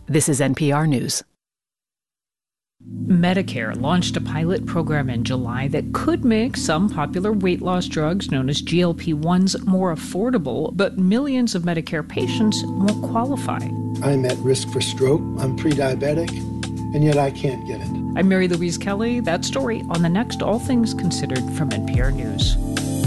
This is NPR News. Medicare launched a pilot program in July that could make some popular weight loss drugs known as GLP-1s more affordable, but millions of Medicare patients won't qualify. I'm at risk for stroke, I'm pre-diabetic, and yet I can't get it. I'm Mary Louise Kelly. That story on the next All Things Considered from NPR News.